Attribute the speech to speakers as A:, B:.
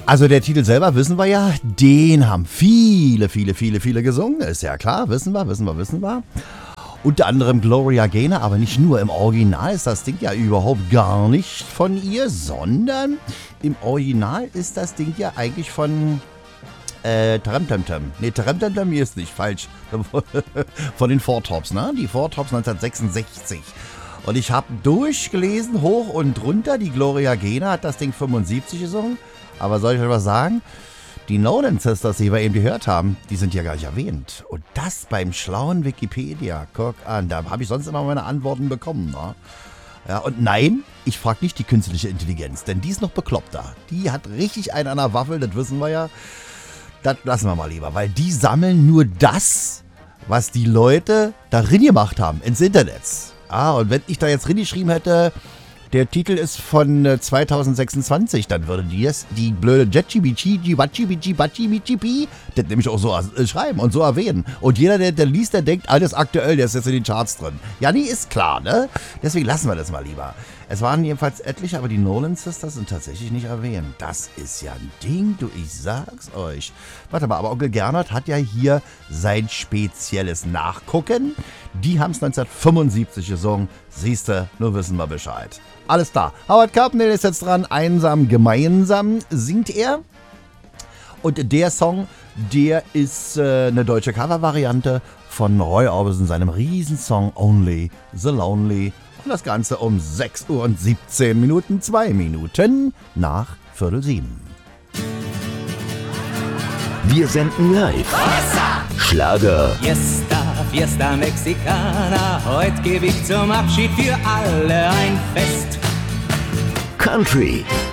A: Also der Titel selber, wissen wir ja, den haben viele gesungen. Ist ja klar, wissen wir. Unter anderem Gloria Gaynor, aber nicht nur. Im Original ist das Ding ja überhaupt gar nicht von ihr, sondern im Original ist das Ding ja eigentlich von Taramtamtam. Nee, Taramtamtam hier ist nicht, falsch. Von den Four Tops, ne? Die Four Tops 1966. Und ich habe durchgelesen, hoch und runter, die Gloria Gaynor hat das Ding 75 gesungen. Aber soll ich euch was sagen? Die Nolan Sisters, die wir eben gehört haben, die sind ja gar nicht erwähnt. Und das beim schlauen Wikipedia. Guck an, da habe ich sonst immer meine Antworten bekommen. Ne? Ja, und nein, ich frage nicht die künstliche Intelligenz, denn die ist noch bekloppter. Die hat richtig einen an der Waffel, das wissen wir ja. Das lassen wir mal lieber, weil die sammeln nur das, was die Leute darin gemacht haben, ins Internet. Und wenn ich da jetzt drin geschrieben hätte, der Titel ist von 2026, dann würde die blöde JetGPT, das nämlich auch so schreiben und so erwähnen. Und jeder, der liest, der denkt, alles aktuell, der ist jetzt in den Charts drin. Ja, nee, ist klar, ne? Deswegen lassen wir das mal lieber. Es waren jedenfalls etliche, aber die Nolan Sisters sind tatsächlich nicht erwähnt. Das ist ja ein Ding, du, ich sag's euch. Warte mal, aber Onkel Gernot hat ja hier sein spezielles Nachgucken. Die haben's 1975 gesungen. Siehste, nur wissen wir Bescheid. Alles klar. Howard Carpendale ist jetzt dran. Einsam, gemeinsam singt er. Und der Song, der ist eine deutsche Covervariante von Roy Orbison, seinem Riesensong Only the Lonely. Und das Ganze um 6 Uhr und 17 Minuten, 2 Minuten nach 6:45.
B: Wir senden live. Schlager.
C: Fiesta Mexicana, heute gebe ich zum Abschied für alle ein Fest.
B: Country.